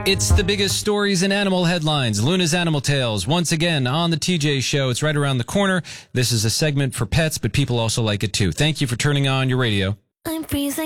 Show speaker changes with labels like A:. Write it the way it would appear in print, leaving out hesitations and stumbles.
A: It's the biggest stories in animal headlines. Luna's Animal Tales, once again on the TJ Show. It's right around the corner. This is a segment for pets, but people also like it too. Thank you for turning on your radio.
B: I'm freezing.